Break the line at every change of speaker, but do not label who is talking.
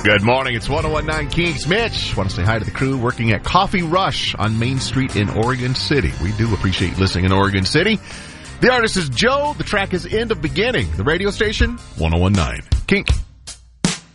Good morning. It's 101.9 Kings. Mitch, want to say hi to the crew working at Coffee Rush on Main Street in Oregon City. We do appreciate listening in Oregon City. The artist is Joe. The track is End of Beginning. The radio station, 101.9 Kink.